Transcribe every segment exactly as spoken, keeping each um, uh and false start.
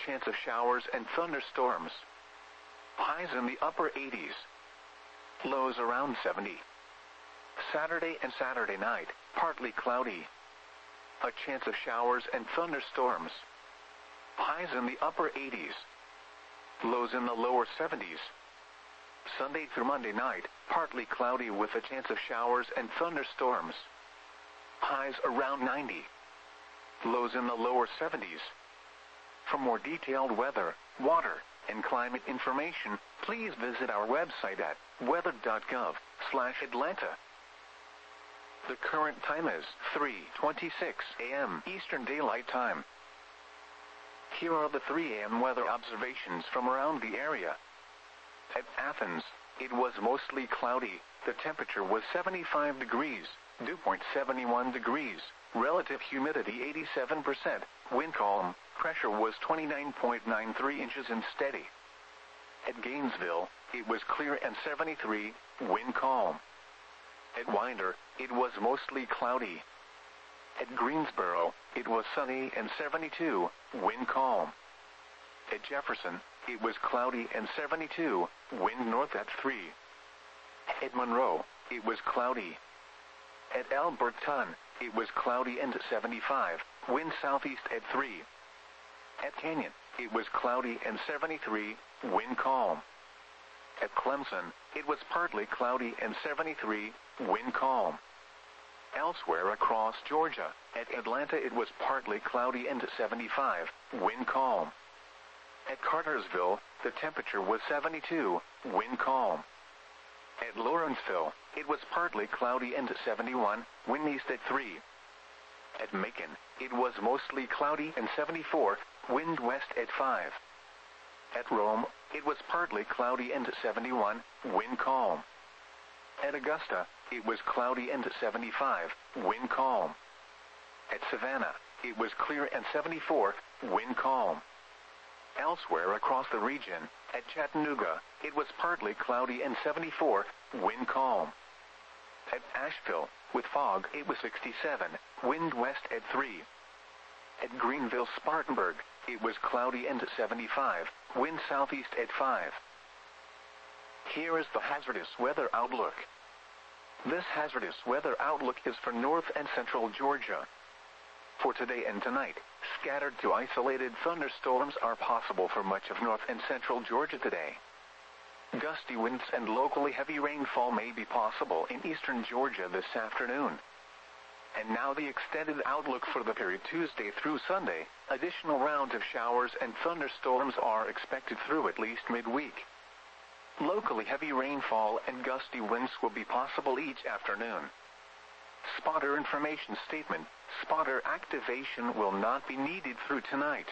chance of showers and thunderstorms. Highs in the upper eighties. Lows around seventy. Saturday and Saturday night, partly cloudy. A chance of showers and thunderstorms. Highs in the upper eighties. Lows in the lower seventies. Sunday through Monday night, partly cloudy with a chance of showers and thunderstorms. Highs around ninety. Lows in the lower seventies. For more detailed weather, water, and climate information, please visit our website at weather dot gov slash Atlanta. The current time is three twenty-six a m Eastern Daylight Time. Here are the three a m weather observations from around the area. At Athens, it was mostly cloudy. The temperature was seventy-five degrees, dew point seventy-one degrees, relative humidity eighty-seven percent, wind calm, pressure was twenty-nine point nine three inches and steady. At Gainesville, it was clear and seventy-three, wind calm. At Winder, it was mostly cloudy. At Greensboro, it was sunny and seventy-two, wind calm. At Jefferson, it was cloudy and seventy-two, wind north at three. At Monroe, it was cloudy. At Alberton, it was cloudy and seventy-five, wind southeast at three. At Canyon, it was cloudy and seventy-three, wind calm. At Clemson, it was partly cloudy and seventy-three, wind calm. Elsewhere across Georgia, at Atlanta it was partly cloudy and seventy-five, wind calm. At Cartersville, the temperature was seventy-two, wind calm. At Lawrenceville, it was partly cloudy and seventy-one, wind east at three. At Macon, it was mostly cloudy and seventy-four, wind west at five. At Rome, it was partly cloudy and seventy-one, wind calm. At Augusta, it was cloudy and seventy-five, wind calm. At Savannah, it was clear and seventy-four, wind calm. Elsewhere across the region, at Chattanooga, it was partly cloudy and seventy-four, wind calm. At Asheville, with fog, it was sixty-seven, wind west at three. At Greenville-Spartanburg, it was cloudy and seventy-five, wind southeast at five. Here is the hazardous weather outlook. This hazardous weather outlook is for north and central Georgia. For today and tonight, scattered to isolated thunderstorms are possible for much of north and central Georgia today. Gusty winds and locally heavy rainfall may be possible in eastern Georgia this afternoon. And now the extended outlook for the period Tuesday through Sunday. Additional rounds of showers and thunderstorms are expected through at least midweek. Locally heavy rainfall and gusty winds will be possible each afternoon. Spotter information statement: spotter activation will not be needed through tonight.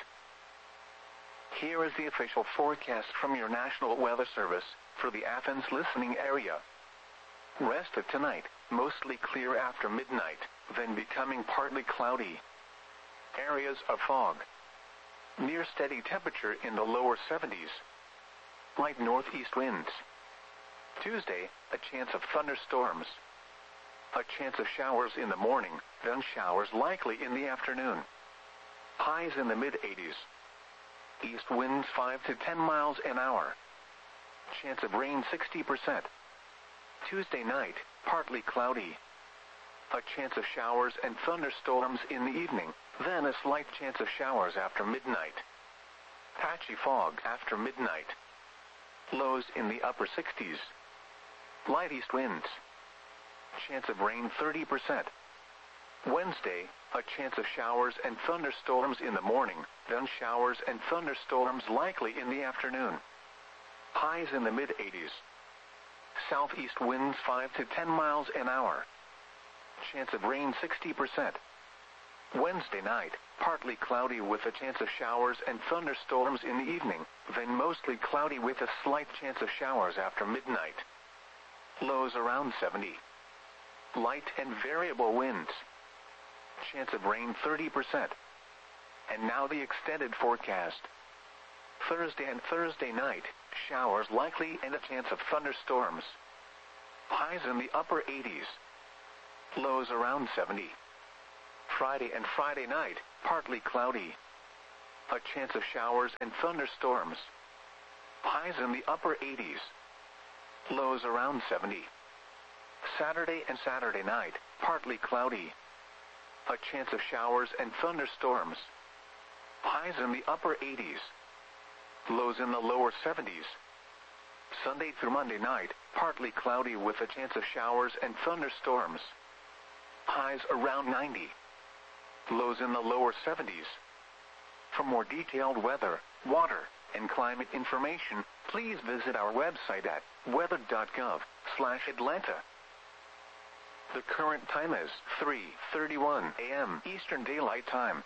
Here is the official forecast from your National Weather Service for the Athens listening area. Rest of tonight, mostly clear after midnight, then becoming partly cloudy. Areas of fog. Near steady temperature in the lower seventies. Light northeast winds. Tuesday, a chance of thunderstorms. A chance of showers in the morning, then showers likely in the afternoon. Highs in the mid eighties. East winds five to ten miles an hour. Chance of rain sixty percent. Tuesday night, partly cloudy. A chance of showers and thunderstorms in the evening, then a slight chance of showers after midnight. Patchy fog after midnight. Lows in the upper sixties. Light east winds. Chance of rain thirty percent. Wednesday, a chance of showers and thunderstorms in the morning, then showers and thunderstorms likely in the afternoon. Highs in the mid eighties. Southeast winds five to ten miles an hour. Chance of rain sixty percent. Wednesday night, partly cloudy with a chance of showers and thunderstorms in the evening, then mostly cloudy with a slight chance of showers after midnight. Lows around seventy. Light and variable winds. Chance of rain thirty percent. And now the extended forecast. Thursday and Thursday night, showers likely and a chance of thunderstorms. Highs in the upper eighties. Lows around seventy. Friday and Friday night, partly cloudy. A chance of showers and thunderstorms. Highs in the upper eighties. Lows around seventy. Saturday and Saturday night, partly cloudy. A chance of showers and thunderstorms. Highs in the upper eighties. Lows in the lower seventies. Sunday through Monday night, partly cloudy with a chance of showers and thunderstorms. Highs around ninety. Lows in the lower seventies. For more detailed weather, water, and climate information, please visit our website at weather dot gov slash Atlanta. The current time is three thirty-one a m Eastern Daylight Time.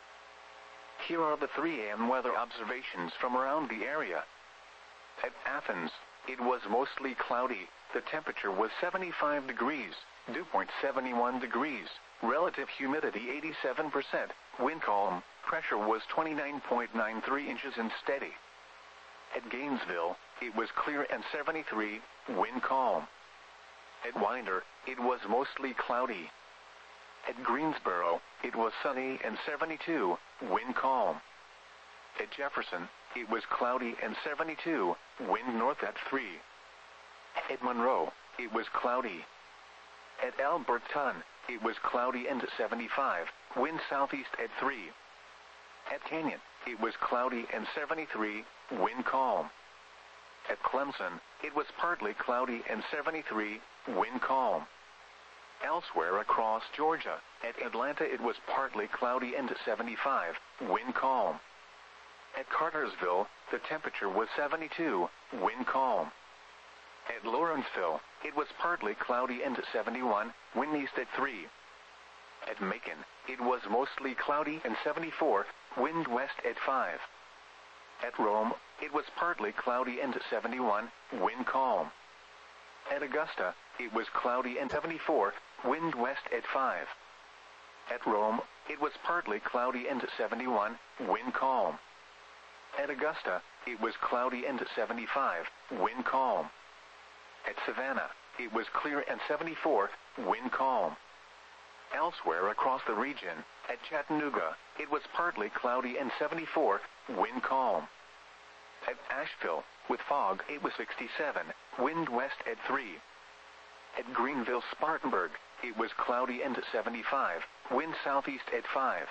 Here are the three a m weather observations from around the area. At Athens, it was mostly cloudy. The temperature was seventy-five degrees, dew point seventy-one degrees, relative humidity eighty-seven percent, wind calm, pressure was twenty-nine point nine three inches and steady. At Gainesville, it was clear and seventy-three, wind calm. At Winder, it was mostly cloudy. At Greensboro, it was sunny and seventy-two, wind calm. At Jefferson, it was cloudy and seventy-two, wind north at three. At Monroe, it was cloudy. At Alberton, it was cloudy and seventy-five, wind southeast at three. At Canyon, it was cloudy and seventy-three, wind calm. At Clemson, it was partly cloudy and seventy-three, wind calm. Elsewhere across Georgia, at Atlanta it was partly cloudy and seventy-five, wind calm. At Cartersville, the temperature was seventy-two, wind calm. At Lawrenceville, it was partly cloudy and seventy-one, wind east at three. At Macon, it was mostly cloudy and seventy-four, wind west at five. At Rome, it was partly cloudy and seventy-one, wind calm. At Augusta, it was cloudy and seventy-four, wind west at five. At Rome, it was partly cloudy and seventy-one, wind calm. At Augusta, it was cloudy and seventy-five, wind calm. At Savannah, it was clear and seventy-four, wind calm. Elsewhere across the region, at Chattanooga, it was partly cloudy and seventy-four, wind calm. At Asheville, with fog, it was sixty-seven, wind west at three. At Greenville-Spartanburg, it was cloudy and seventy-five, wind southeast at five.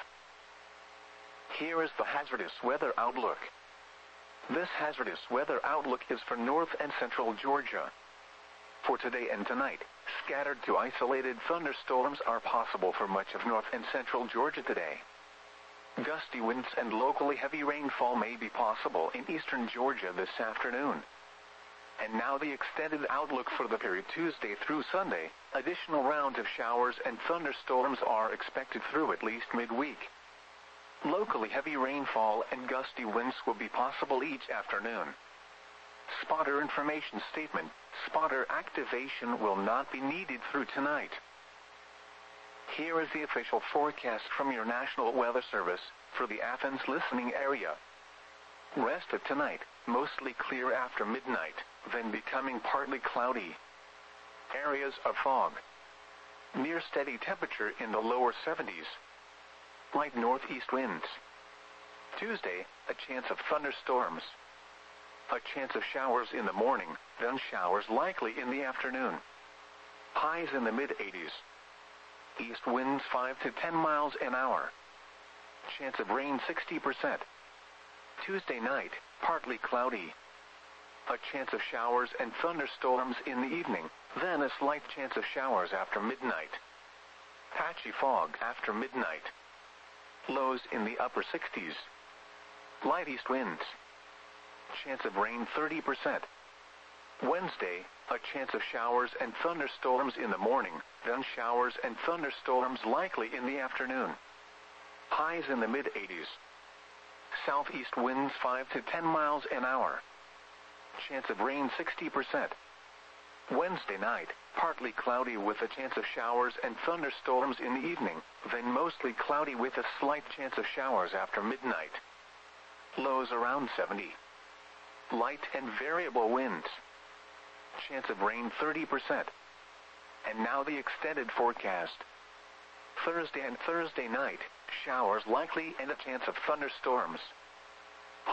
Here is the hazardous weather outlook. This hazardous weather outlook is for north and central Georgia. For today and tonight, scattered to isolated thunderstorms are possible for much of north and central Georgia today. Gusty winds and locally heavy rainfall may be possible in eastern Georgia this afternoon. And now the extended outlook for the period Tuesday through Sunday. Additional rounds of showers and thunderstorms are expected through at least midweek. Locally heavy rainfall and gusty winds will be possible each afternoon. Spotter information statement. Spotter activation will not be needed through tonight. Here is the official forecast from your National Weather Service for the Athens listening area. Rest of tonight, mostly clear after midnight, then becoming partly cloudy. Areas of fog. Near steady temperature in the lower seventies. Light northeast winds. Tuesday, a chance of thunderstorms. A chance of showers in the morning, then showers likely in the afternoon. Highs in the mid-eighties. East winds five to ten miles an hour. Chance of rain sixty percent. Tuesday night, partly cloudy. A chance of showers and thunderstorms in the evening, then a slight chance of showers after midnight. Patchy fog after midnight. Lows in the upper sixties. Light east winds. Chance of rain thirty percent. Wednesday, a chance of showers and thunderstorms in the morning, then showers and thunderstorms likely in the afternoon. Highs in the mid-eighties. Southeast winds five to ten miles an hour. Chance of rain sixty percent. Wednesday night, partly cloudy with a chance of showers and thunderstorms in the evening, then mostly cloudy with a slight chance of showers after midnight. Lows around seventy. Light and variable winds. Chance of rain thirty percent. And now the extended forecast. Thursday and Thursday night, showers likely and a chance of thunderstorms.